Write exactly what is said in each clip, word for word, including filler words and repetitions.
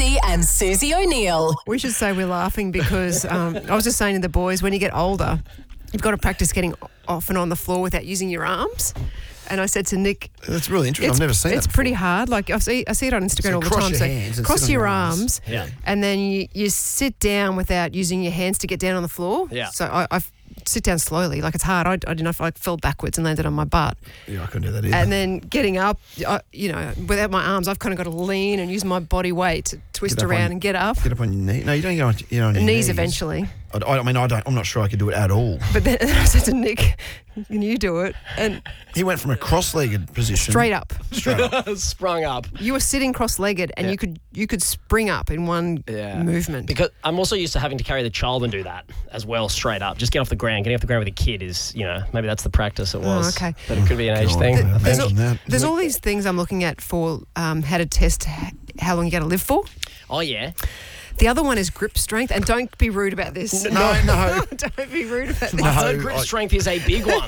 Marsey and Susie O'Neill. We should say we're laughing because um, I was just saying to the boys, when you get older, you've got to practice getting off and on the floor without using your arms. And I said to Nick, that's really interesting. I've never seen it. It's before. pretty hard. Like I see, I see it on Instagram So all the cross time. your So hands and cross sit on your your arms, arms. Yeah. and then you, you sit down without using your hands to get down on the floor. Yeah. So I, I sit down slowly. Like it's hard. I, I don't know if I fell backwards and landed on my butt. Yeah, I couldn't do that either. And then getting up, I, you know, without my arms, I've kind of got to lean and use my body weight to twist Get up around on- and get up. Get up on your knee. No, you don't get on, you know, on your Knees knees eventually. I, I mean, I don't. I'm not sure I could do it at all. But then I said to Nick, can you do it? And He went from a cross-legged position straight up. straight up. Sprung up. You were sitting cross-legged and Yeah. you could you could spring up in one Yeah. movement. Because I'm also used to having to carry the child and do that as well, straight up. Just get off the ground. Getting off the ground with a kid is, you know, maybe that's the practice it was. Oh, okay. But it could be an age God, thing. man, I think. There's, all, Imagine that. there's all these things I'm looking at for um, how to test h- how long you're going to live for. Oh, yeah. The other one is grip strength, and don't be rude about this. No, no. Don't be rude about No. this. So grip I- strength is a big one.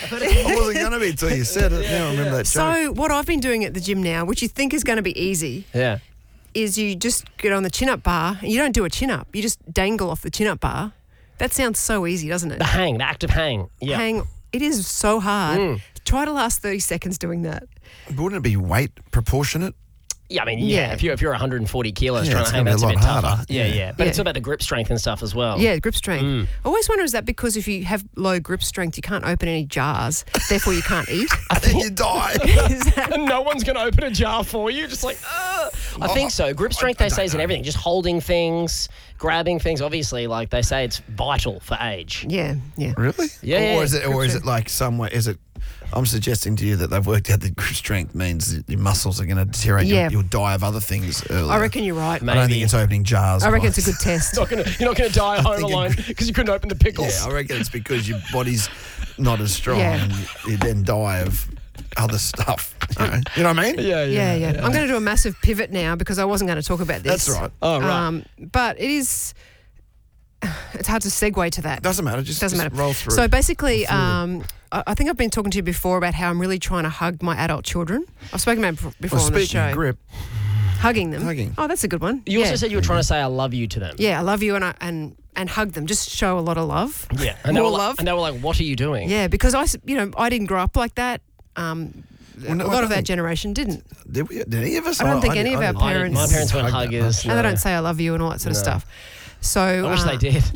I wasn't going to be until you said it. Now I remember that joke. So what I've been doing at the gym now, which you think is going to be easy, Yeah. is you just get on the chin-up bar, and you don't do a chin-up. You just dangle off the chin-up bar. That sounds so easy, doesn't it? The hang, the active hang. Yeah. Hang. It is so hard. Mm. Try to last thirty seconds doing that. Wouldn't it be weight proportionate? Yeah, I mean, yeah, Yeah. if you're if you're one hundred forty kilos Yeah, trying it's to hang, gonna be that's a a, bit lot tougher. harder. Yeah, Yeah. yeah. But it's Yeah. about the grip strength and stuff as well. Yeah, grip strength. Mm. I always wonder, is that because if you have low grip strength, you can't open any jars, therefore you can't eat? And you die. Is that- And no one's going to open a jar for you. Just like, Ugh. I think so. Grip strength, I they say, don't is in know. everything. Just holding things, grabbing things. Obviously, like they say, it's vital for age. yeah, yeah. Really? Yeah, Or, yeah, or is it? Or grip is it like some way? Is it? I'm suggesting to you that they've worked out that grip strength means that your muscles are going to deteriorate. Yeah. You'll, you'll die of other things earlier. I reckon you're right. Mate. I don't think maybe. it's opening jars. I reckon it's a guys. good test. Not gonna, you're not going to die home think it- alone because you couldn't open the pickles. Yeah, I reckon it's because your body's not as strong, Yeah. and you, you then die of other stuff. You know, you know what I mean? yeah, Yeah, yeah. I'm going to do a massive pivot now because I wasn't going to talk about this. That's right. Oh, right. Um, but it is. It's hard to segue to that. Doesn't matter. Just, Doesn't just matter. roll through. So basically, Roll through. um, I I think I've been talking to you before about how I'm really trying to hug my adult children. I've spoken about it before before well, on the speaking show. of grip, Hugging them. Hugging. Oh, that's a good one. You yeah. also said you were trying to say I love you to them. Yeah, I love you and I, and and hug them. Just show a lot of love. Yeah. And they More were like, love. And they were like, what are you doing? Yeah, because I, s- you know, I didn't grow up like that. Um, Well, no, a I lot don't of that think- generation didn't, did, we, did any of us? I don't think did- any of I our didn't- I didn't- parents- My parents weren't hug that huggers. much. and they no. don't say I love you and all that sort of No. stuff. So I wish uh, they did.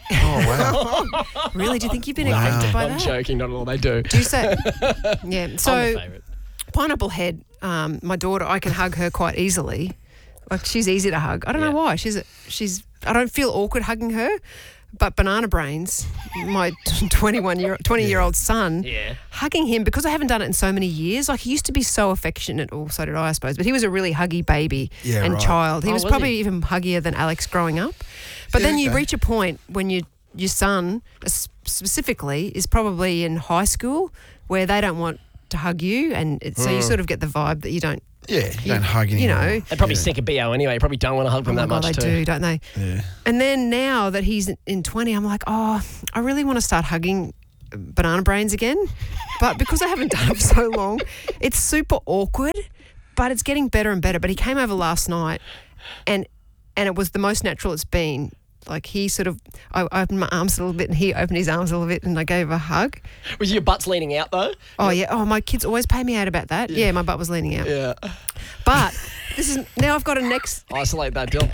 Oh wow! Really, do you think you've been Wow. affected by I'm that? joking, not at all. They do. Do you say? Yeah. I'm the So favourite. Pineapple Head, um, my daughter, I can hug her quite easily. Like she's easy to hug. I don't Yeah. know why. She's a, she's. I don't feel awkward hugging her. But Banana Brains, my twenty-one year, twenty year old son, Yeah. hugging him because I haven't done it in so many years. Like he used to be so affectionate, or so did I, I suppose. But he was a really huggy baby Yeah, and right. child. He Oh, was, was probably he? even huggier than Alex growing up. But Yeah, then you okay. reach a point when you your son uh, s- specifically is probably in high school where they don't want to hug you, and it, so you sort of get the vibe that you don't. Yeah, you don't hug You anymore. know. They probably Yeah. stink a B O anyway. You probably don't want to hug Oh them my that God, much they too. do, don't they? Yeah. And then now that he's in twenty, I'm like, oh, I really want to start hugging Banana Brains again. But because I haven't done it for so long, it's super awkward, but it's getting better and better. But he came over last night and and it was the most natural it's been. Like he sort of, I I opened my arms a little bit and he opened his arms a little bit and I gave a hug. Was your butt's leaning out though? Oh, yeah. Oh, my kids always pay me out about that. Yeah, my butt was leaning out. Yeah. But this is, now I've got a next, Isolate that, Dill.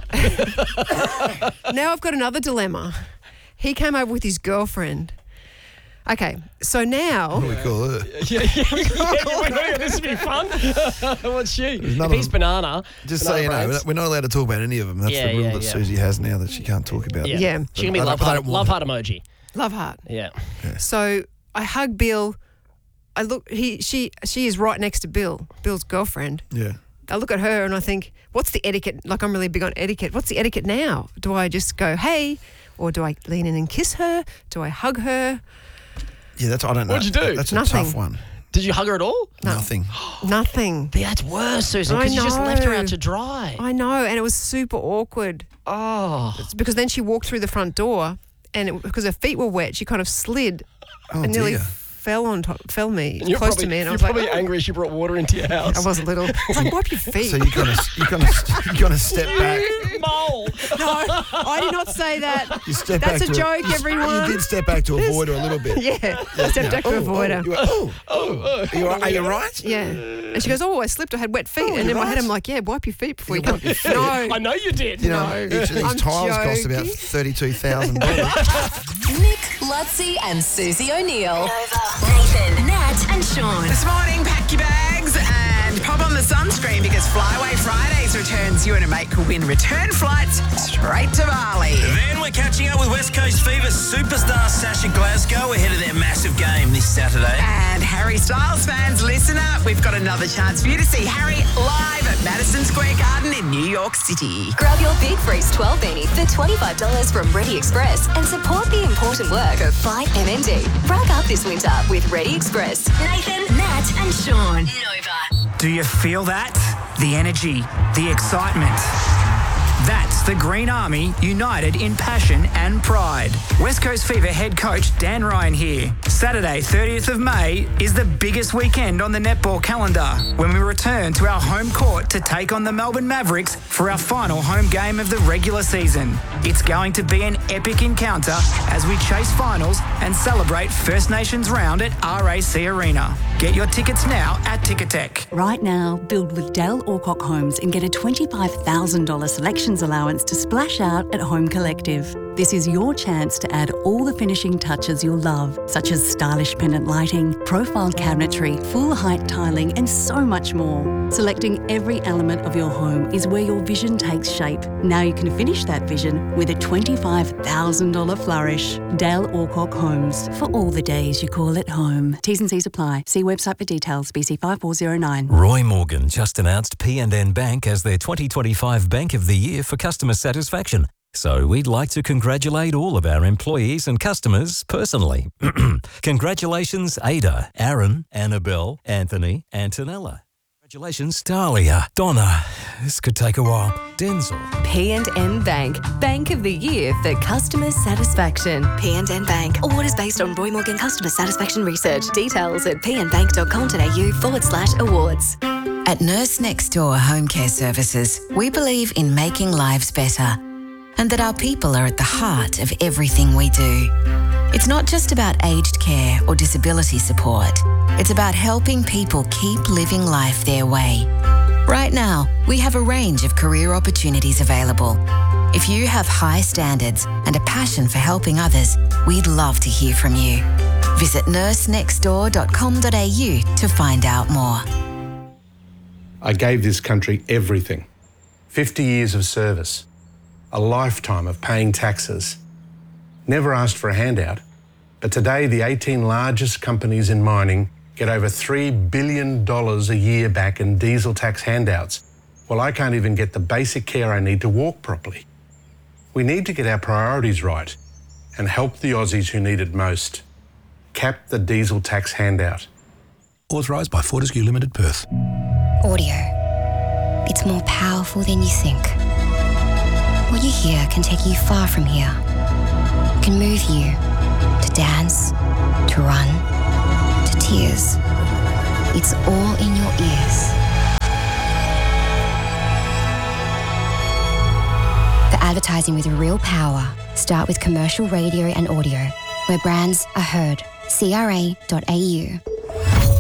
now I've got another dilemma. He came over with his girlfriend. Okay, so now, What do we call her? yeah, yeah, yeah, yeah, this would be fun. What's she? If none of he's them. banana. Just so banana you know, brains. we're not allowed to talk about any of them. That's Yeah, the rule yeah, that yeah. Susie has now that she can't talk about. Yeah. Yeah. She can be I don't- love I heart, don't want love her. heart emoji. love heart. Yeah. So I hug Bill. I look. He. She. She is right next to Bill. Bill's girlfriend. Yeah. I look at her and I think, what's the etiquette? Like I'm really big on etiquette. What's the etiquette now? Do I just go, hey, or do I lean in and kiss her? Do I hug her? Yeah, that's I don't know. What'd you do? That's a Nothing. tough one. Did you hug her at all? Nothing. Nothing. That's worse, Susan, I because you just left her know. out to dry. I know, and it was super awkward. Oh. It's because then she walked through the front door, and it, because her feet were wet, she kind of slid Oh and nearly dear. fell on top, fell me You're close probably, to me, and I you're was like, probably oh. angry she brought water into your house. I was a little. I was like, wipe your feet. So you kind of you kind of you kind of step back. Mole. No, I did not say that. You step That's back a to joke, you, everyone. You did step back to avoid her a little bit. Yeah, I stepped back to Oh, avoid oh, her. you were- oh, oh, Are you, are you right? Yeah. And she goes, oh, I slipped. I had wet feet. Oh, and in you're my head, right. I'm like, yeah, wipe your feet before you, You come. wipe your feet. No. I know you did. You know, No. each of these I'm tiles cost about joking. thirty-two thousand dollars. Nick, Lutzi, and Susie O'Neill. Nathan, Nat, and Sean. This morning, pack your bags and pop on the sunscreen because Flyway Fridays returns. You and a mate could win return flights straight to Bali. Then we're catching up with West Coast Fever superstar Sasha Glasgow ahead of their massive game this Saturday. And Harry Styles fans, listen up. We've got another chance for you to see Harry live at Madison Square Garden in New York City. Grab your Big Freeze twelve beanie for twenty-five dollars from Ready Express and support the important work of Flight M N D. Rack up this winter with Ready Express. Nathan, Nat, and Sean. Nova. Do you feel that? The energy, the excitement. That's the Green Army united in passion and pride. West Coast Fever head coach Dan Ryan here. Saturday, thirtieth of May is the biggest weekend on the netball calendar when we return to our home court to take on the Melbourne Mavericks for our final home game of the regular season. It's going to be an epic encounter as we chase finals and celebrate First Nations round at R A C Arena. Get your tickets now at Ticketek. Right now, build with Dale Orcock Homes and get a twenty-five thousand dollars selections allowance to splash out at Home Collective. This is your chance to add all the finishing touches you'll love, such as stylish pendant lighting, profiled cabinetry, full height tiling, and so much more. Selecting every element of your home is where your vision takes shape. Now you can finish that vision with a twenty-five thousand dollars flourish. Dale Orcock Homes, for all the days you call it home. T's and C's apply. See website for details, B C five four zero nine. Roy Morgan just announced P and N Bank as their twenty twenty-five Bank of the Year for customer satisfaction. So we'd like to congratulate all of our employees and customers personally. Congratulations, Ada, Aaron, Annabelle, Anthony, Antonella. Congratulations, Dahlia, Donna. This could take a while. Denzel. P and N Bank, Bank of the Year for customer satisfaction. P and N Bank. Award is based on Roy Morgan customer satisfaction research. Details at pnbank.com.au forward slash awards. At Nurse Next Door Home Care Services, we believe in making lives better and that our people are at the heart of everything we do. It's not just about aged care or disability support. It's about helping people keep living life their way. Right now, we have a range of career opportunities available. If you have high standards and a passion for helping others, we'd love to hear from you. Visit nurse next door dot com dot a u to find out more. I gave this country everything. fifty years of service. A lifetime of paying taxes. Never asked for a handout. But today, the eighteen largest companies in mining get over three billion dollars a year back in diesel tax handouts. Well, I can't even get the basic care I need to walk properly. We need to get our priorities right and help the Aussies who need it most. Cap the diesel tax handout. Authorised by Fortescue Limited, Perth. Audio. It's more powerful than you think. What you hear can take you far from here. It can move you to dance, to run, to tears. It's all in your ears. For advertising with real power, start with commercial radio and audio, where brands are heard. C R A dot A U.